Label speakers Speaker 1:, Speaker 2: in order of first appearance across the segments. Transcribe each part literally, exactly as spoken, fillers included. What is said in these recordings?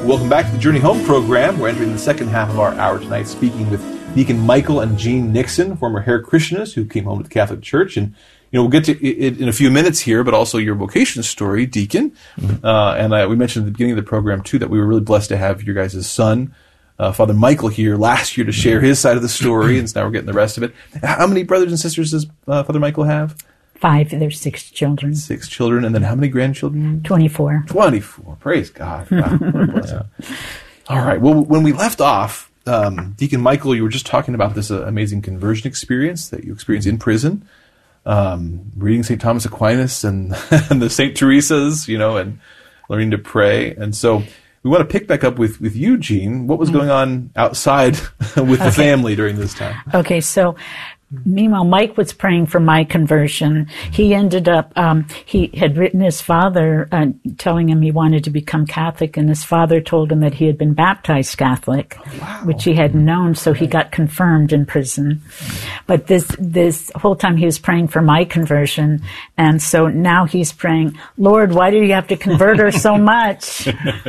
Speaker 1: Welcome back to the Journey Home program. We're entering the second half of our hour tonight, speaking with Deacon Michael and Jean Nixon, former Hare Christianists who came home to the Catholic Church. And, you know, we'll get to it in a few minutes here, but also your vocation story, Deacon. Mm-hmm. Uh, and uh, we mentioned at the beginning of the program, too, that we were really blessed to have your guys' son, uh, Father Michael, here last year to share his side of the story, and so now we're getting the rest of it. How many brothers and sisters does uh, Father Michael have?
Speaker 2: Five. There's six children.
Speaker 1: Six children. And then how many grandchildren?
Speaker 2: Twenty-four.
Speaker 1: Twenty-four. Praise God. Wow. What a blessing. Yeah. All right. Well, when we left off, um, Deacon Michael, you were just talking about this uh, amazing conversion experience that you experienced in prison, um, reading Saint Thomas Aquinas and, and the Saint Teresa's, you know, and learning to pray. And so we want to pick back up with, with you, Jean. What was going on outside with the
Speaker 2: okay.
Speaker 1: family during this time?
Speaker 2: Okay. So, meanwhile, Mike was praying for my conversion. He ended up, um, he had written his father uh, telling him he wanted to become Catholic, and his father told him that he had been baptized Catholic, oh, wow. which he hadn't known, so he got confirmed in prison. But this, this whole time he was praying for my conversion, and so now he's praying, Lord, why do you have to convert her so much?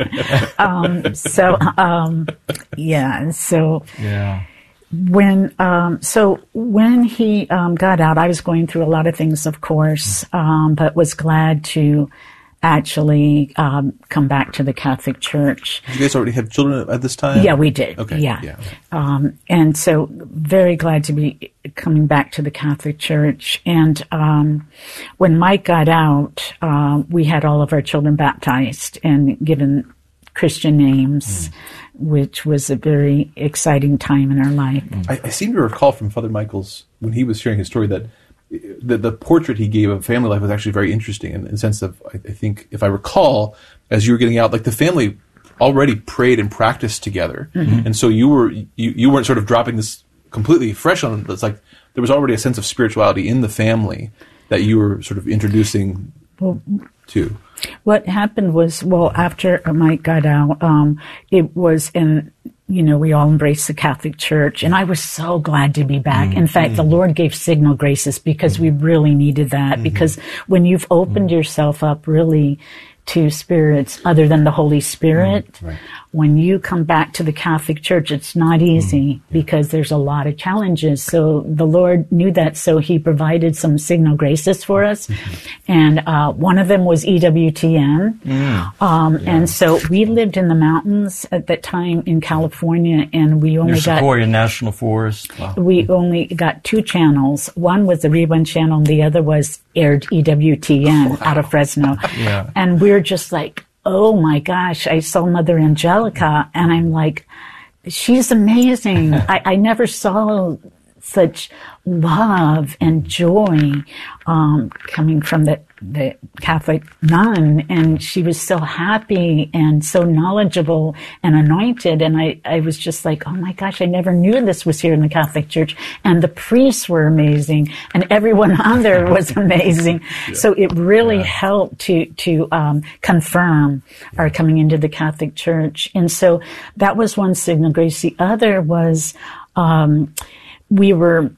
Speaker 2: um, so, um, yeah, so...
Speaker 3: Yeah.
Speaker 2: When um, so when he um, got out, I was going through a lot of things, of course, um, but was glad to actually um, come back to the Catholic Church.
Speaker 1: Did you guys already have children at this time?
Speaker 2: Yeah, we did.
Speaker 1: Okay.
Speaker 2: Yeah,
Speaker 1: yeah.
Speaker 2: Um, and so very glad to be coming back to the Catholic Church. And um, when Mike got out, uh, we had all of our children baptized and given Christian names. Mm. Which was a very exciting time in our life.
Speaker 1: I, I seem to recall from Father Michael's, when he was sharing his story, that the, the portrait he gave of family life was actually very interesting in, in the sense of, I, I think, if I recall, as you were getting out, like the family already prayed and practiced together. Mm-hmm. And so you, were, you, you weren't sort of dropping this completely fresh on them. It's like there was already a sense of spirituality in the family that you were sort of introducing well, to.
Speaker 2: What happened was, well, after Mike got out, um, it was in, you know, we all embraced the Catholic Church, and I was so glad to be back. Mm-hmm. In fact, the Lord gave signal graces because mm-hmm. we really needed that, mm-hmm. because when you've opened mm-hmm. yourself up really to spirits other than the Holy Spirit, mm-hmm. right. when you come back to the Catholic Church, it's not easy mm-hmm. yeah. because there's a lot of challenges. So the Lord knew that, so He provided some signal graces for us. Mm-hmm. And uh, one of them was E W T N. Mm. Um, yeah. And so we lived in the mountains at that time in California, and we only
Speaker 3: Near
Speaker 2: got...
Speaker 3: Sequoia National Forest. Wow.
Speaker 2: We only got two channels. One was the Rerun channel, and the other was aired E W T N wow. out of Fresno. Yeah. And we're just like, oh my gosh, I saw Mother Angelica, and I'm like, she's amazing. I, I never saw such love and joy um, coming from the, the Catholic nun, and she was so happy and so knowledgeable and anointed, and I, I was just like, oh my gosh, I never knew this was here in the Catholic Church, and the priests were amazing, and everyone on there was amazing. Yeah. So it really yeah. helped to to um, confirm yeah. our coming into the Catholic Church, and so that was one signal grace. The other was um, we were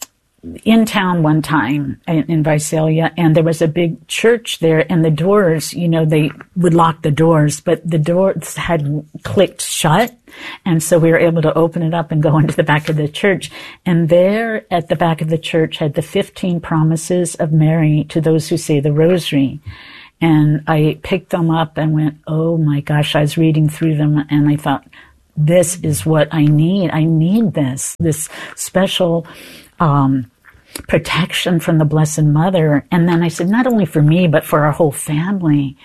Speaker 2: in town one time in, in Visalia, and there was a big church there, and the doors, you know, they would lock the doors, but the doors had clicked shut, and so we were able to open it up and go into the back of the church. And there at the back of the church had the fifteen promises of Mary to those who say the rosary. And I picked them up and went, oh my gosh, I was reading through them, and I thought, this is what I need. I need this, this special um, protection from the Blessed Mother. And then I said, not only for me, but for our whole family.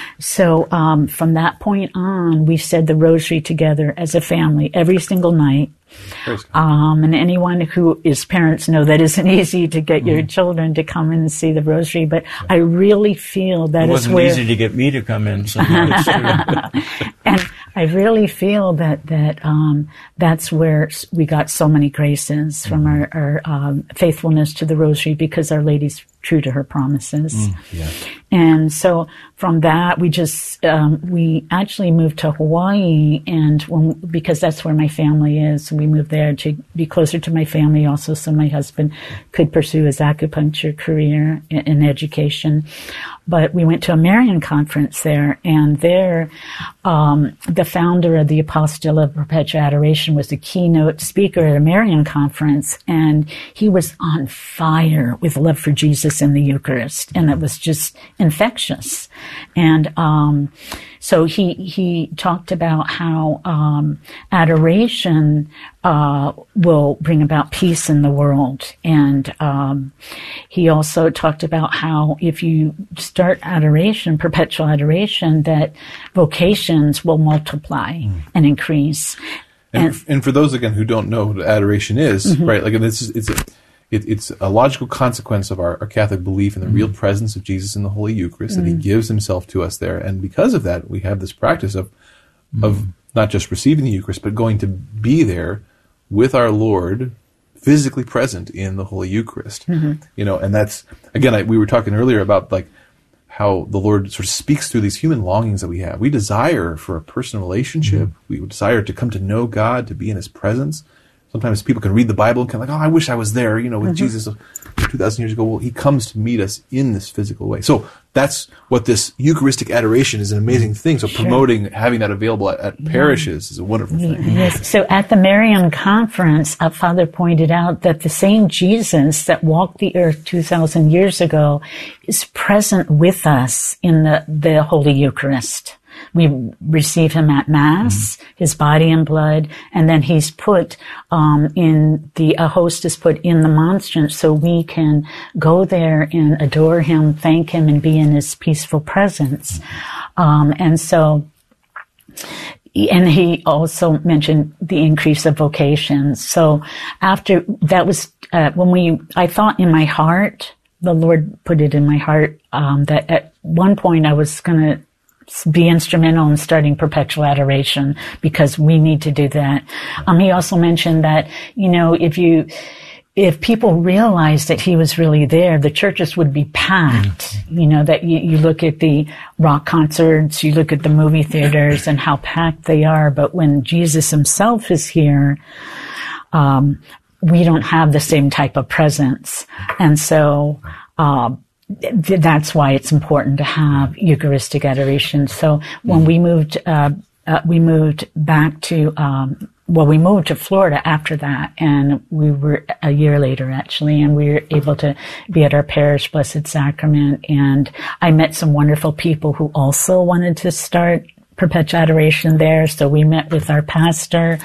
Speaker 2: So um, from that point on, we said the rosary together as a family every single night. Um, and anyone who is parents know that isn't easy to get mm-hmm. your children to come in and see the rosary, but yeah. I really feel that
Speaker 3: it
Speaker 2: is
Speaker 3: wasn't
Speaker 2: where...
Speaker 3: easy to get me to come in sometimes.
Speaker 2: And I really feel that that um, that's where we got so many graces from mm-hmm. our, our um, faithfulness to the rosary, because Our Lady's true to her promises.
Speaker 1: Mm, yeah.
Speaker 2: And so from that, we just, um, we actually moved to Hawaii, and when, because that's where my family is, we moved there to be closer to my family also, so my husband could pursue his acupuncture career in, in education. But we went to a Marian conference there, and there, um, the founder of the Apostille of Perpetual Adoration was the keynote speaker at a Marian conference, and he was on fire with love for Jesus and the Eucharist, and it was just infectious. And um, so he he talked about how um, adoration uh, will bring about peace in the world, and um, he also talked about how if you start adoration, perpetual adoration, that vocations will multiply mm. and increase.
Speaker 1: And,
Speaker 2: and,
Speaker 1: and for those again who don't know what adoration is, mm-hmm. right? Like this is it's a It, it's a logical consequence of our, our Catholic belief in the mm-hmm. real presence of Jesus in the Holy Eucharist, mm-hmm. that he gives himself to us there. And because of that, we have this practice of mm-hmm. of not just receiving the Eucharist, but going to be there with our Lord, physically present in the Holy Eucharist. Mm-hmm. You know, and that's, again, I, we were talking earlier about like how the Lord sort of speaks through these human longings that we have. We desire for a personal relationship. Mm-hmm. We desire to come to know God, to be in his presence. Sometimes people can read the Bible and kind of like, oh, I wish I was there, you know, with mm-hmm. Jesus two thousand years ago. Well, he comes to meet us in this physical way. So that's what this Eucharistic adoration is, an amazing thing. So sure. promoting, having that available at, at parishes is a wonderful thing.
Speaker 2: Yes. So at the Marian conference, a father pointed out that the same Jesus that walked the earth two thousand years ago is present with us in the, the Holy Eucharist. We receive him at Mass, mm-hmm. his body and blood, and then he's put um, in the a host is put in the monstrance, so we can go there and adore him, thank him, and be in his peaceful presence. Mm-hmm. Um, and so, and he also mentioned the increase of vocations. So after that was uh, when we, I thought in my heart, the Lord put it in my heart um, that at one point I was going to be instrumental in starting perpetual adoration because we need to do that. Um, he also mentioned that, you know, if you, if people realized that he was really there, the churches would be packed. Mm-hmm. You know, that you, you look at the rock concerts, you look at the movie theaters and how packed they are. But when Jesus himself is here, um, we don't have the same type of presence. And so, um, that's why it's important to have Eucharistic adoration. So when we moved, uh, uh, we moved back to, um, well, we moved to Florida after that, and we were a year later actually, and we were able to be at our parish Blessed Sacrament. And I met some wonderful people who also wanted to start perpetual adoration there. So we met with our pastor,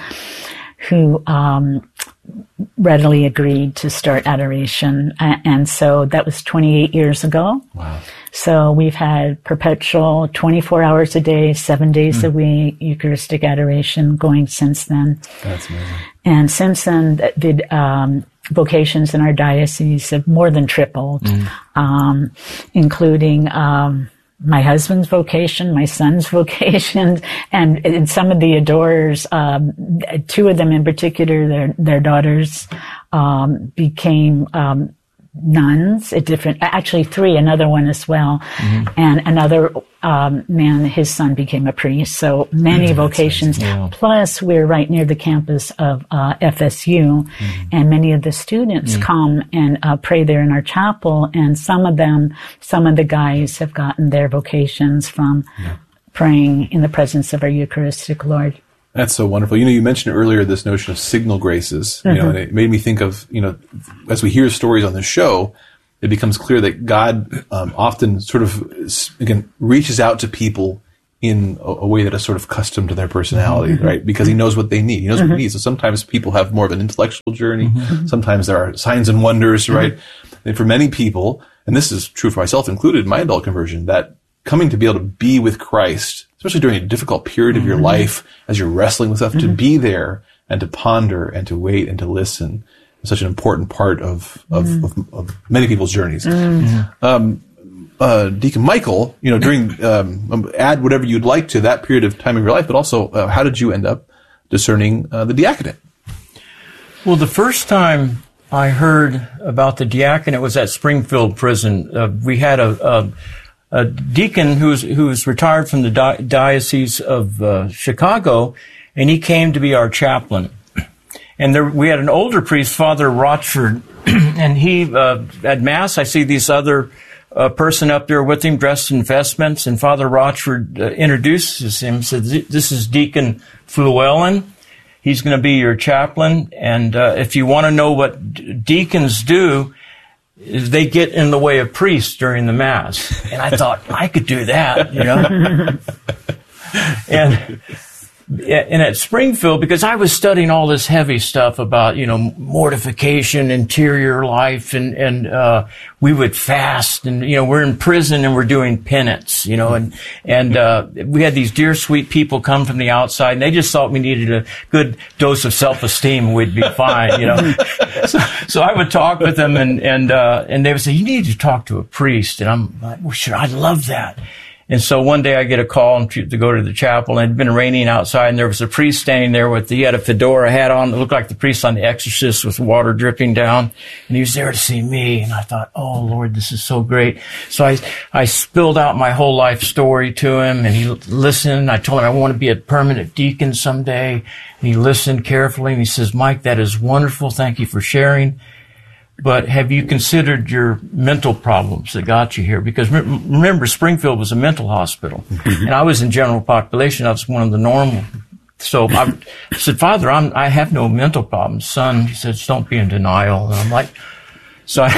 Speaker 2: who um, readily agreed to start adoration. And so that was twenty-eight years ago. Wow. So we've had perpetual twenty-four hours a day, seven days mm. a week, Eucharistic adoration going since then.
Speaker 1: That's amazing.
Speaker 2: And since then, the, the um, vocations in our diocese have more than tripled, mm. um, including... Um, my husband's vocation, my son's vocation, and, and some of the adorers, um, two of them in particular, their, their daughters, um, became, um, nuns at different, actually three, another one as well. Mm-hmm. And another, um, man, his son became a priest. So many mm-hmm. vocations. Yeah. Plus we're right near the campus of, uh, F S U mm-hmm. and many of the students mm-hmm. come and, uh, pray there in our chapel. And some of them, some of the guys have gotten their vocations from yeah. praying in the presence of our Eucharistic Lord.
Speaker 1: That's so wonderful. You know, you mentioned earlier this notion of signal graces, you mm-hmm. know, and it made me think of, you know, as we hear stories on the show, it becomes clear that God um, often sort of, again, reaches out to people in a, a way that is sort of custom to their personality, mm-hmm. right? Because he knows what they need. He knows mm-hmm. what they need. So sometimes people have more of an intellectual journey. Mm-hmm. Sometimes there are signs and wonders, mm-hmm. right? And for many people, and this is true for myself included in my adult conversion, that coming to be able to be with Christ, especially during a difficult period of your mm-hmm. life, as you're wrestling with stuff, mm-hmm. to be there and to ponder and to wait and to listen is such an important part of of, mm-hmm. of, of many people's journeys. Mm-hmm. Um, uh, Deacon Michael, you know, during um, add whatever you'd like to that period of time of your life, but also uh, how did you end up discerning uh, the diaconate?
Speaker 3: Well, the first time I heard about the diaconate was at Springfield Prison. Uh, we had a, a, a deacon who was, who was retired from the di- Diocese of uh, Chicago, and he came to be our chaplain. And there, we had an older priest, Father Rochford, and he, uh, at Mass, I see these other uh, person up there with him dressed in vestments, and Father Rochford uh, introduces him, said, "This is Deacon Fluellen. He's going to be your chaplain, and uh, if you want to know what d- deacons do, is they get in the way of priests during the Mass." And I thought, I could do that, you know. and and at Springfield, because I was studying all this heavy stuff about, you know, mortification, interior life, and and uh, we would fast, and you know, we're in prison and we're doing penance, you know, and and uh, we had these dear sweet people come from the outside, and they just thought we needed a good dose of self-esteem, and we'd be fine, you know. so, so I would talk with them, and and uh, and they would say, "You need to talk to a priest," and I'm like, "Well, sure, I'd love that." And so one day I get a call to, to go to the chapel, and it had been raining outside, and there was a priest standing there with, he had a fedora hat on. It looked like the priest on The Exorcist with water dripping down. And he was there to see me. And I thought, oh, Lord, this is so great. So I, I spilled out my whole life story to him, and he listened. I told him I want to be a permanent deacon someday. And he listened carefully, and he says, "Mike, that is wonderful. Thank you for sharing. But have you considered your mental problems that got you here?" Because remember, Springfield was a mental hospital, and I was in general population. I was one of the normal. So I said, "Father, I'm, I have no mental problems." "Son," he says, "don't be in denial." And I'm like, so I,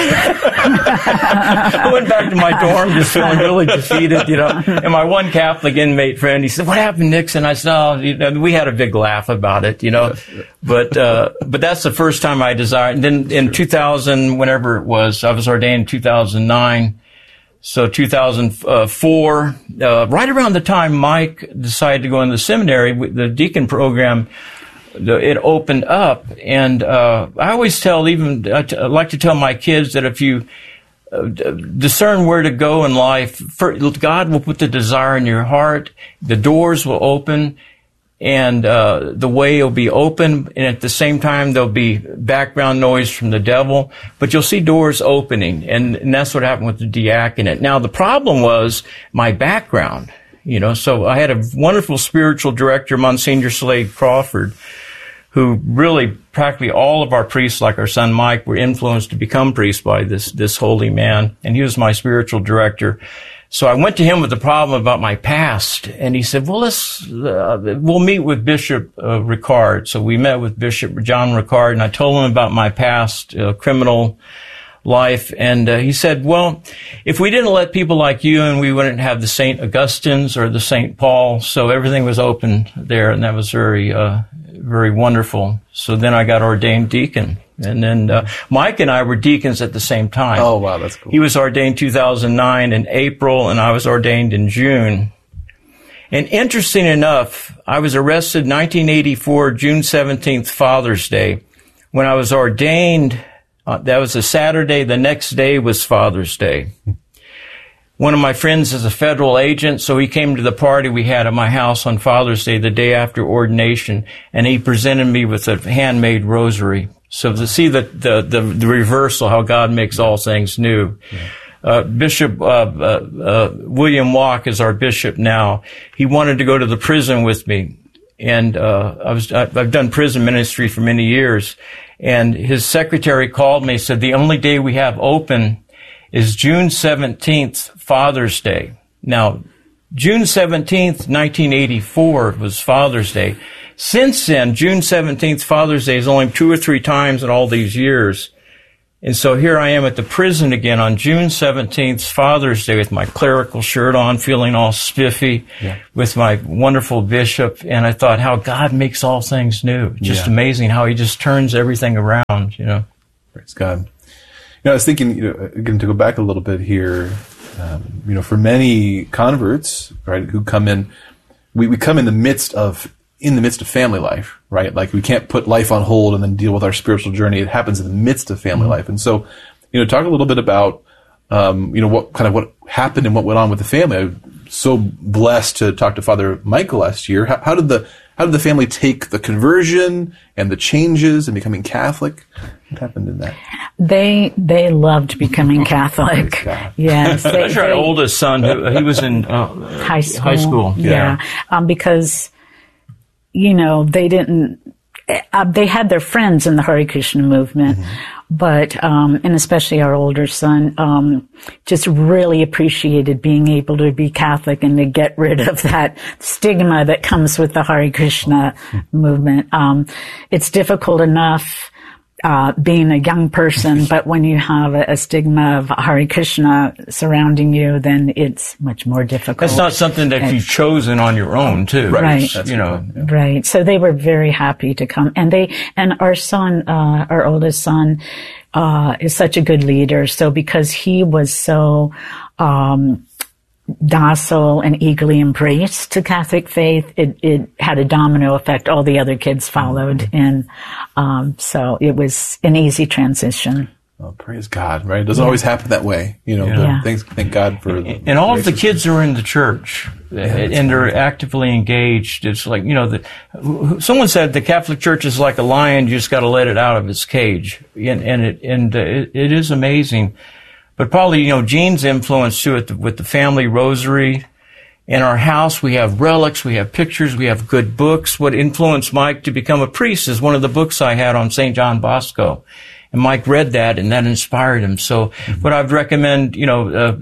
Speaker 3: I went back to my dorm just feeling really defeated, you know. And my one Catholic inmate friend, he said, "What happened, Nixon?" I said, "Oh, you know," we had a big laugh about it, you know. But uh, but that's the first time I desired. And then in two thousand, whenever it was, I was ordained in two thousand nine. So two thousand four, uh, right around the time Mike decided to go in the seminary, the deacon program, it opened up, and uh, I always tell, even I, t- I like to tell my kids that if you uh, discern where to go in life, for, God will put the desire in your heart, the doors will open, and uh, the way will be open, and at the same time there'll be background noise from the devil, but you'll see doors opening, and, and that's what happened with the diaconate. Now the problem was my background, you know, so I had a wonderful spiritual director, Monsignor Slade Crawford, who really practically all of our priests, like our son Mike, were influenced to become priests by this this holy man, and he was my spiritual director. So I went to him with the problem about my past, and he said, "Well, let's uh, we'll meet with Bishop uh, Ricard." So we met with Bishop John Ricard, and I told him about my past uh, criminal life, and uh, he said, "Well, if we didn't let people like you in, we wouldn't have the Saint Augustines or the Saint Paul." So everything was open there, and that was very uh, very wonderful. So then I got ordained deacon. And then uh, Mike and I were deacons at the same time.
Speaker 1: Oh, wow, that's cool.
Speaker 3: He was ordained two thousand nine in April, and I was ordained in June. And interesting enough, I was arrested nineteen eighty-four, June seventeenth, Father's Day. When I was ordained, uh, that was a Saturday. The next day was Father's Day. One of my friends is a federal agent, so he came to the party we had at my house on Father's Day, the day after ordination, and he presented me with a handmade rosary. So to see the, the, the, the reversal, how God makes all things new. Yeah. Uh, Bishop uh, uh, uh, William Walk is our bishop now. He wanted to go to the prison with me, and uh, I was I've done prison ministry for many years. And his secretary called me and said, "The only day we have open is June seventeenth, Father's Day." Now, June seventeenth, nineteen eighty-four was Father's Day. Since then, June seventeenth, Father's Day, is only two or three times in all these years. And so here I am at the prison again on June seventeenth, Father's Day, with my clerical shirt on, feeling all spiffy, yeah. with my wonderful bishop. And I thought how God makes all things new. Just yeah. amazing how he just turns everything around, you know.
Speaker 1: Praise God. You know, I was thinking, you know, again, to go back a little bit here, um, you know, for many converts, right, who come in, we, we come in the midst of in the midst of family life, right? Like we can't put life on hold and then deal with our spiritual journey. It happens in the midst of family mm-hmm. life. And so, you know, talk a little bit about um, you know, what kind of what happened and what went on with the family. I'm so blessed to talk to Father Michael last year. How, how did the how did the family take the conversion and the changes and becoming Catholic? What happened in that?
Speaker 2: They they loved becoming Catholic. Yes, they,
Speaker 3: that's our
Speaker 2: they,
Speaker 3: oldest son. He was in uh,
Speaker 2: high school.
Speaker 3: High school,
Speaker 2: yeah,
Speaker 3: yeah.
Speaker 2: Um, because you know they didn't. Uh, they had their friends in the Hare Krishna movement, mm-hmm. but um, and especially our older son um, just really appreciated being able to be Catholic and to get rid of that stigma that comes with the Hare Krishna mm-hmm. movement. Um, it's difficult enough. Uh, being a young person, but when you have a, a stigma of Hare Krishna surrounding you, then it's much more difficult.
Speaker 3: That's not something that and, you've chosen on your own, too.
Speaker 2: Right.
Speaker 3: That's, you know.
Speaker 2: Yeah. Right. So they were very happy to come. And they, and our son, uh, our oldest son, uh, is such a good leader. So because he was so, um, docile and eagerly embraced the Catholic faith, it, it had a domino effect. All the other kids followed, and um, so it was an easy transition.
Speaker 1: Oh, praise God! Right, it doesn't yeah. always happen that way, you know.
Speaker 3: Yeah.
Speaker 1: Thanks, thank God for.
Speaker 3: And, and all of the kids are in the church, yeah, and they're actively engaged. It's like you know, the, someone said the Catholic Church is like a lion; you just got to let it out of its cage, and and it and uh, it, it is amazing. But probably, you know, Jean's influence too with the, with the family rosary. In our house, we have relics, we have pictures, we have good books. What influenced Mike to become a priest is one of the books I had on Saint John Bosco. And Mike read that, and that inspired him. So mm-hmm. what I'd recommend, you know, uh,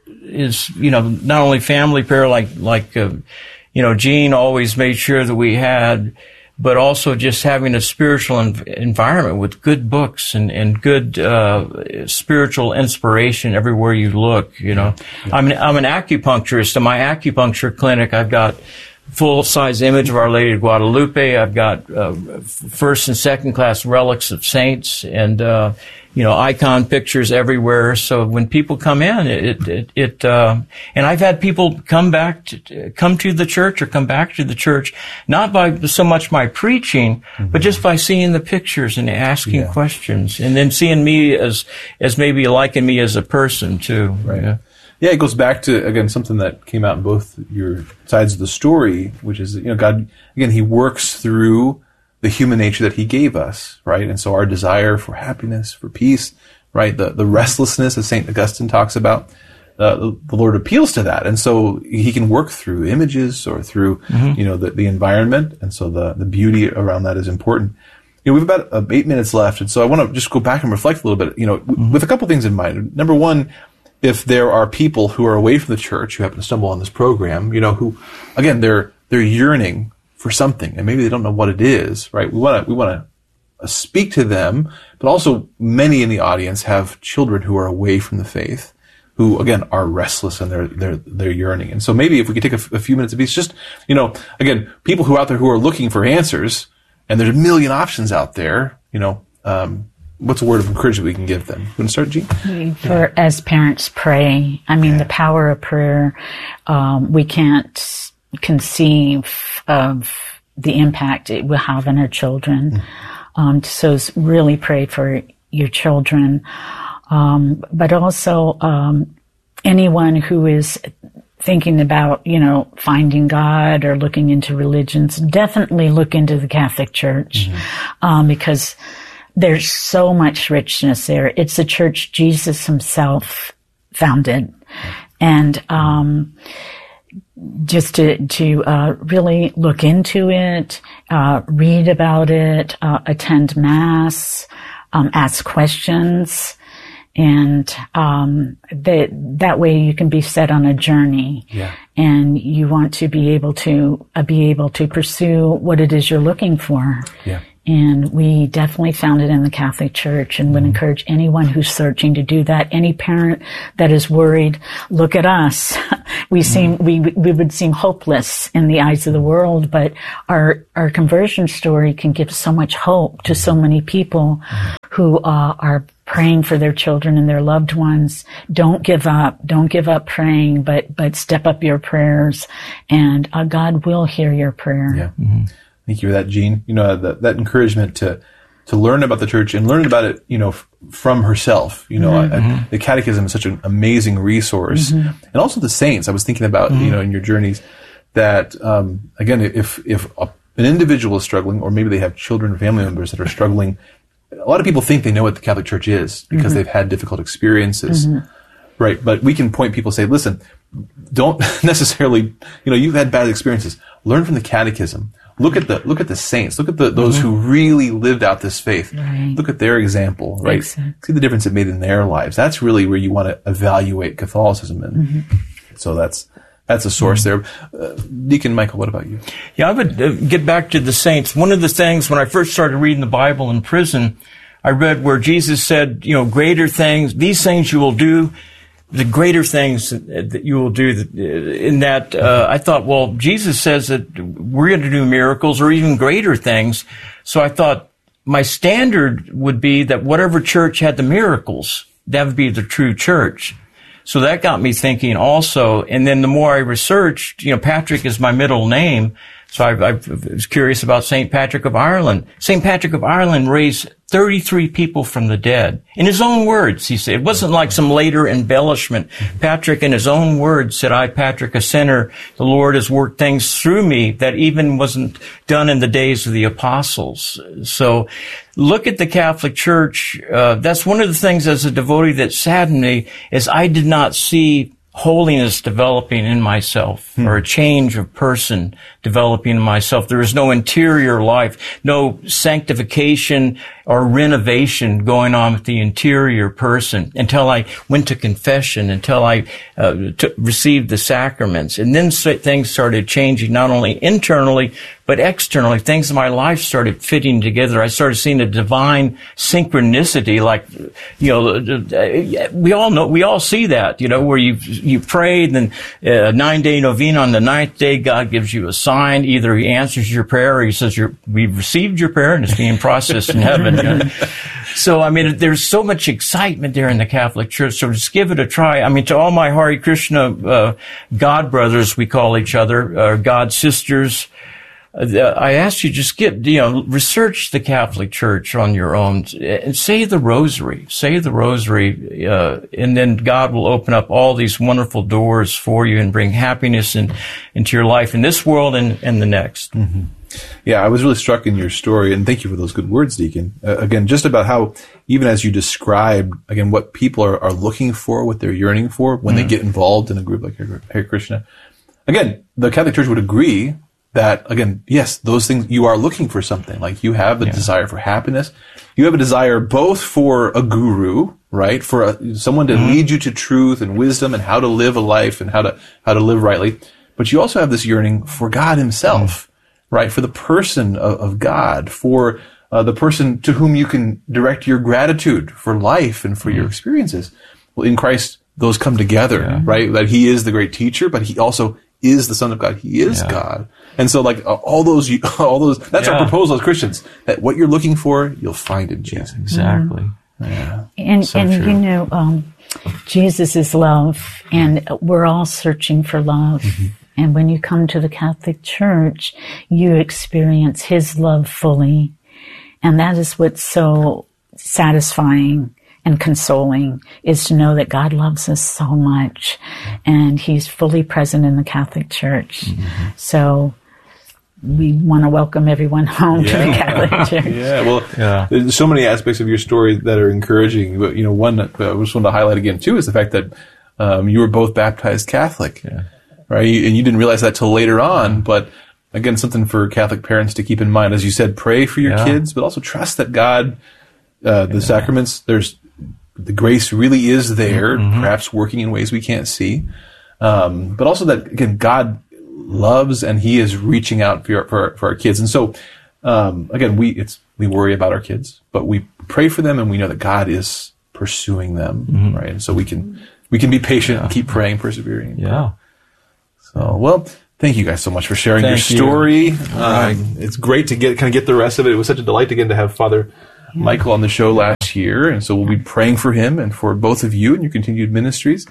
Speaker 3: is, you know, not only family prayer like, like, uh, you know, Jean always made sure that we had, but also just having a spiritual env- environment with good books and, and good uh, spiritual inspiration everywhere you look. You know, yeah. I'm an, I'm an acupuncturist. In my acupuncture clinic, I've got full-size image of Our Lady of Guadalupe. I've got uh, first and second-class relics of saints, and uh, you know, icon pictures everywhere. So when people come in, it it, it uh, and I've had people come back to come to the church or come back to the church not by so much my preaching, mm-hmm. but just by seeing the pictures and asking yeah. questions, and then seeing me as as maybe liking me as a person too.
Speaker 1: Right. Yeah. Yeah, it goes back to, again, something that came out in both your sides of the story, which is, you know, God, again, He works through the human nature that He gave us, right? And so our desire for happiness, for peace, right? The the restlessness, as Saint Augustine talks about, uh, the, the Lord appeals to that. And so He can work through images or through, mm-hmm. you know, the, the environment. And so the, the beauty around that is important. You know, we have about uh, eight minutes left. And so I want to just go back and reflect a little bit, you know, w- mm-hmm. with a couple things in mind. Number one, if there are people who are away from the church who happen to stumble on this program, you know, who, again, they're they're yearning for something, and maybe they don't know what it is, right? We want to we want to speak to them, but also many in the audience have children who are away from the faith, who again are restless and they're they're they're yearning. And so maybe if we could take a, f- a few minutes apiece, just you know, again, people who are out there who are looking for answers, and there's a million options out there, you know. Um, What's a word of encouragement we can give them? You want to start, Jean?
Speaker 2: For yeah. as parents pray, I mean, yeah. the power of prayer, um, we can't conceive of the impact it will have on our children. Mm. Um, so really pray for your children. Um, but also, um, anyone who is thinking about, you know, finding God or looking into religions, definitely look into the Catholic Church, mm-hmm. um, because there's so much richness there. It's a church Jesus Himself founded. And um just to to uh really look into it, uh read about it, uh attend Mass, um ask questions, and um that that way you can be set on a journey.
Speaker 1: Yeah.
Speaker 2: And you want to be able to uh, be able to pursue what it is you're looking for.
Speaker 1: Yeah.
Speaker 2: And we definitely found it in the Catholic Church, and would encourage anyone who's searching to do that. Any parent that is worried, look at us. We seem, we, we would seem hopeless in the eyes of the world, but our, our conversion story can give so much hope to so many people who uh, are praying for their children and their loved ones. Don't give up. Don't give up praying, but, but step up your prayers, and uh, God will hear your prayer.
Speaker 1: Yeah. Mm-hmm. Thank you for that, Jean. You know, that, that encouragement to to learn about the church and learn about it, you know, f- from herself. You know,
Speaker 2: Mm-hmm.
Speaker 1: I, I, the Catechism is such an amazing resource,
Speaker 2: Mm-hmm.
Speaker 1: and also the saints. I was thinking about,
Speaker 2: Mm-hmm.
Speaker 1: you know, in your journeys, that um, again, if if a, an individual is struggling, or maybe they have children, family members that are struggling, a lot of people think they know what the Catholic Church is because
Speaker 2: Mm-hmm.
Speaker 1: they've had difficult experiences, right? But we can point people, say, listen, don't necessarily, you know, you've had bad experiences. Learn from the Catechism. Look at the look at the saints. Look at the those who really lived out this faith.
Speaker 2: Right.
Speaker 1: Look at their example, right?
Speaker 2: Exactly.
Speaker 1: See the difference it made in their lives. That's really where you want to evaluate Catholicism, and
Speaker 2: Mm-hmm.
Speaker 1: so that's that's a source there. Uh, Deacon Michael, what about you?
Speaker 3: Yeah, I would uh, get back to the saints. One of the things when I first started reading the Bible in prison, I read where Jesus said, you know, greater things, these things you will do, the greater things that you will do. In that, uh, I thought, well, Jesus says that we're going to do miracles or even greater things. So I thought my standard would be that whatever church had the miracles, that would be the true church. So that got me thinking also. And then the more I researched, you know, Patrick is my middle name. So I, I was curious about Saint Patrick of Ireland. Saint Patrick of Ireland raised thirty-three people from the dead. In his own words, he said, it wasn't like some later embellishment. Patrick, in his own words, said, I, Patrick, a sinner, the Lord has worked things through me that even wasn't done in the days of the apostles. So look at the Catholic Church. Uh, that's one of the things as a devotee that saddened me is I did not see holiness developing in myself, hmm. or a change of person developing in myself. There is no interior life, no sanctification or renovation going on with the interior person until I went to confession, until I uh, t- received the sacraments. And then things started changing, not only internally, but externally. Things in my life started fitting together. I started seeing a divine synchronicity, like, you know, we all know, we all see that, you know, where you you prayed, and a uh, nine-day novena on the ninth day, God gives you a sign. Either he answers your prayer or he says, you're, we've received your prayer and it's being processed in heaven. You know? So, I mean, there's so much excitement there in the Catholic Church. So just give it a try. I mean, to all my Hare Krishna uh, God brothers, we call each other, uh, God sisters, uh, I ask you just get, you know, research the Catholic Church on your own and say the rosary. Say the rosary, uh, and then God will open up all these wonderful doors for you and bring happiness in, into your life in this world and, and the next.
Speaker 1: Mm-hmm. Yeah, I was really struck in your story, and thank you for those good words, Deacon. Uh, again, just about how, even as you described, again, what people are, are looking for, what they're yearning for when mm-hmm. they get involved in a group like Hare Krishna. Again, the Catholic Church would agree that, again, yes, those things, you are looking for something. Like, you have a yeah. desire for happiness. You have a desire both for a guru, right? For a, someone to mm-hmm. lead you to truth and wisdom and how to live a life and how to, how to live rightly. But you also have this yearning for God himself. Mm-hmm. Right, for the person of, of God, for uh, the person to whom you can direct your gratitude for life and for mm. your experiences. Well, in Christ, those come together, yeah. right? That he is the great teacher, but he also is the Son of God. He is yeah. God. And so, like, uh, all those, all those, that's yeah. our proposal as Christians, that what you're looking for, you'll find in Jesus.
Speaker 3: Yeah, exactly.
Speaker 2: Mm-hmm. Yeah. And, so and you know, um, Jesus is love, and we're all searching for love. Mm-hmm. And when you come to the Catholic Church, you experience his love fully. And that is what's so satisfying and consoling, is to know that God loves us so much and he's fully present in the Catholic Church. Mm-hmm. So we want to welcome everyone home yeah. to the Catholic Church.
Speaker 1: Yeah, well, yeah. there's so many aspects of your story that are encouraging. But, you know, one that I just wanted to highlight again, too, is the fact that um, you were both baptized Catholic. Yeah. Right, and you didn't realize that till later on, but again, something for Catholic parents to keep in mind. As you said, pray for your yeah. kids, but also trust that God, uh, the yeah. sacraments, there's the grace really is there, mm-hmm. perhaps working in ways we can't see, um, but also that, again, God loves and he is reaching out for, your, for, for our kids. And so, um, again, we it's we worry about our kids, but we pray for them, and we know that God is pursuing them, mm-hmm. right? And so we can we can be patient yeah. and keep praying, persevering.
Speaker 3: Yeah.
Speaker 1: So, well, thank you guys so much for sharing
Speaker 3: thank
Speaker 1: your story.
Speaker 3: You.
Speaker 1: Um,
Speaker 3: right.
Speaker 1: It's great to get kind of get the rest of it. It was such a delight again to have Father Michael on the show last year, and so we'll be praying for him and for both of you and your continued ministries.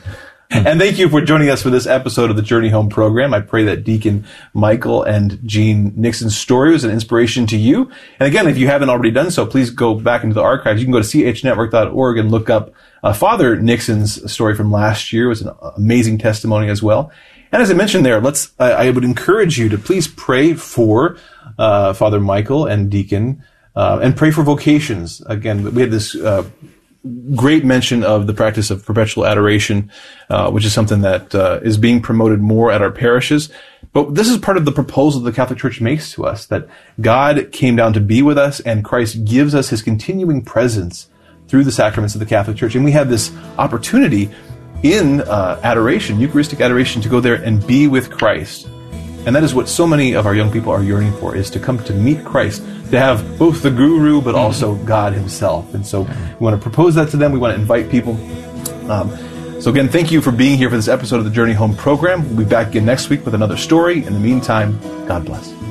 Speaker 1: And thank you for joining us for this episode of the Journey Home program. I pray that Deacon Michael and Jean Nixon's story was an inspiration to you. And again, if you haven't already done so, please go back into the archives. You can go to c h network dot org and look up uh, Father Nixon's story from last year. It was an amazing testimony as well. And as I mentioned there, let's I, I would encourage you to please pray for uh, Father Michael and Deacon uh, and pray for vocations. Again, we had this uh, great mention of the practice of perpetual adoration, uh, which is something that uh, is being promoted more at our parishes. But this is part of the proposal the Catholic Church makes to us, that God came down to be with us, and Christ gives us his continuing presence through the sacraments of the Catholic Church. And we have this opportunity in uh, adoration, Eucharistic adoration, to go there and be with Christ. And that is what so many of our young people are yearning for, is to come to meet Christ, to have both the guru, but also God himself. And so we want to propose that to them. We want to invite people. Um, so again, thank you for being here for this episode of the Journey Home program. We'll be back again next week with another story. In the meantime, God bless.